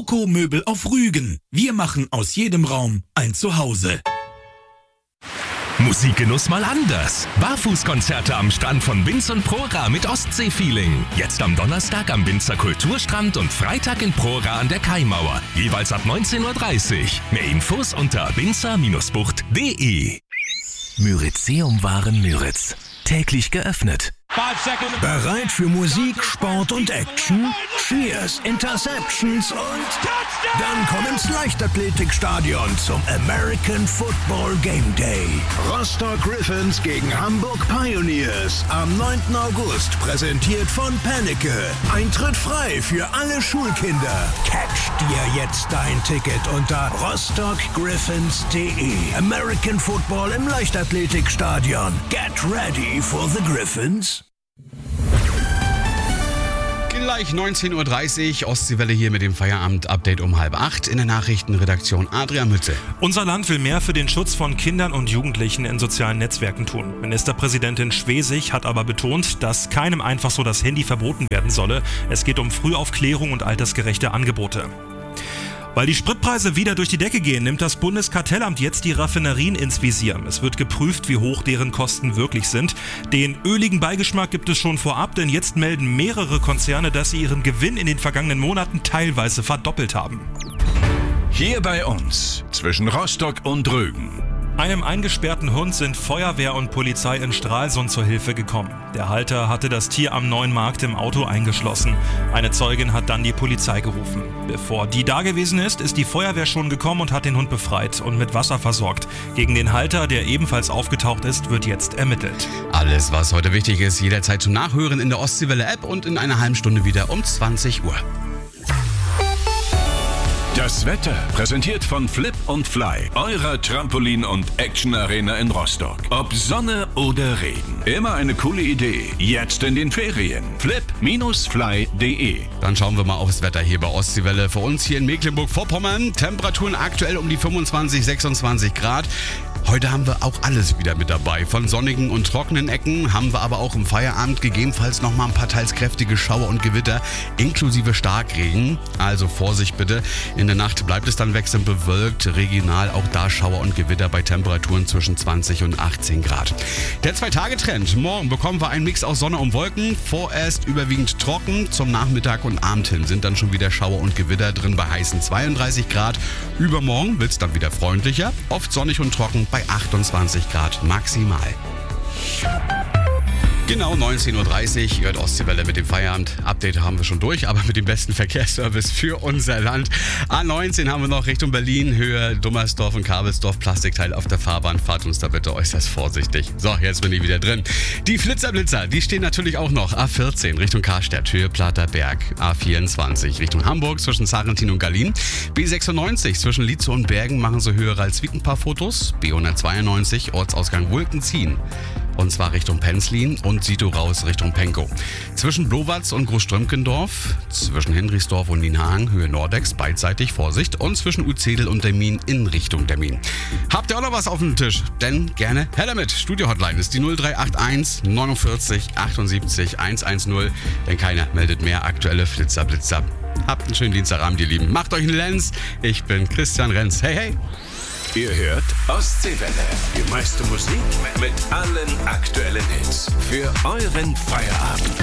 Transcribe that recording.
Loco Möbel auf Rügen. Wir machen aus jedem Raum ein Zuhause. Musikgenuss mal anders. Barfußkonzerte am Strand von Binz und Prora mit Ostsee-Feeling. Jetzt am Donnerstag am Binzer Kulturstrand und Freitag in Prora an der Kaimauer. Jeweils ab 19:30 Uhr. Mehr Infos unter binzer-bucht.de. Myrizeum-Waren Müritz. Täglich geöffnet. Bereit für Musik, Sport und Action? Cheers, Interceptions und dann komm ins Leichtathletikstadion zum American Football Game Day. Rostock Griffins gegen Hamburg Pioneers am 9. August, präsentiert von Penneke. Eintritt frei für alle Schulkinder. Catch dir jetzt dein Ticket unter rostockgriffins.de. American Football im Leichtathletikstadion. Get ready for the Griffins. Gleich 19:30 Uhr, Ostseewelle hier mit dem Feierabend-Update um 7:30. In der Nachrichtenredaktion Adrian Mütze. Unser Land will mehr für den Schutz von Kindern und Jugendlichen in sozialen Netzwerken tun. Ministerpräsidentin Schwesig hat aber betont, dass keinem einfach so das Handy verboten werden solle. Es geht um Frühaufklärung und altersgerechte Angebote. Weil die Spritpreise wieder durch die Decke gehen, nimmt das Bundeskartellamt jetzt die Raffinerien ins Visier. Es wird geprüft, wie hoch deren Kosten wirklich sind. Den öligen Beigeschmack gibt es schon vorab, denn jetzt melden mehrere Konzerne, dass sie ihren Gewinn in den vergangenen Monaten teilweise verdoppelt haben. Hier bei uns, zwischen Rostock und Rügen. Einem eingesperrten Hund sind Feuerwehr und Polizei in Stralsund zur Hilfe gekommen. Der Halter hatte das Tier am Neuen Markt im Auto eingeschlossen. Eine Zeugin hat dann die Polizei gerufen. Bevor die da gewesen ist, ist die Feuerwehr schon gekommen und hat den Hund befreit und mit Wasser versorgt. Gegen den Halter, der ebenfalls aufgetaucht ist, wird jetzt ermittelt. Alles, was heute wichtig ist, jederzeit zum Nachhören in der Ostseewelle-App und in einer halben Stunde wieder um 20 Uhr. Das Wetter präsentiert von Flip und Fly, eurer Trampolin- und Action-Arena in Rostock. Ob Sonne oder Regen, immer eine coole Idee. Jetzt in den Ferien. Flip-fly.de. Dann schauen wir mal aufs Wetter hier bei Ostseewelle. Für uns hier in Mecklenburg-Vorpommern. Temperaturen aktuell um die 25, 26 Grad. Heute haben wir auch alles wieder mit dabei. Von sonnigen und trockenen Ecken haben wir aber auch im Feierabend gegebenenfalls nochmal ein paar teils kräftige Schauer und Gewitter inklusive Starkregen. Also Vorsicht bitte. In der Nacht bleibt es dann wechselnd bewölkt. Regional auch da Schauer und Gewitter bei Temperaturen zwischen 20 und 18 Grad. Der 2-Tage-Trend. Morgen bekommen wir einen Mix aus Sonne und Wolken. Vorerst überwiegend trocken. Zum Nachmittag und Abend hin sind dann schon wieder Schauer und Gewitter drin bei heißen 32 Grad. Übermorgen wird es dann wieder freundlicher. Oft sonnig und trocken bei 28 Grad maximal. Genau 19:30 Uhr, hört Ostseewelle mit dem Feierabend-Update haben wir schon durch, aber mit dem besten Verkehrsservice für unser Land. A19 haben wir noch Richtung Berlin, Höhe Dummersdorf und Kabelsdorf, Plastikteil auf der Fahrbahn, fahrt uns da bitte äußerst vorsichtig. So, jetzt bin ich wieder drin. Die Flitzer, die stehen natürlich auch noch. A14 Richtung Karstadt, Höhe Platterberg, A24 Richtung Hamburg zwischen Sarrentin und Gallien, B96 zwischen Lietzow und Bergen machen so höhere als Wieg ein paar Fotos, B192 Ortsausgang Wulkenziehen. Und zwar Richtung Penzlin und Sito raus Richtung Penkow. Zwischen Blowatz und Großströmkendorf, zwischen Henrichsdorf und Nienhagen, Höhe Nordex, beidseitig Vorsicht. Und zwischen Uzedel und Demmin in Richtung Demmin. Habt ihr auch noch was auf dem Tisch? Denn gerne her damit. Studio-Hotline ist die 0381 49 78 110. Denn keiner meldet mehr aktuelle Flitzer. Habt einen schönen Dienstagabend, ihr Lieben. Macht euch einen Lenz. Ich bin Christian Renz. Hey, hey. Ihr hört Ostseewelle. Die meiste Musik mit allen aktuellen Hits. Für euren Feierabend.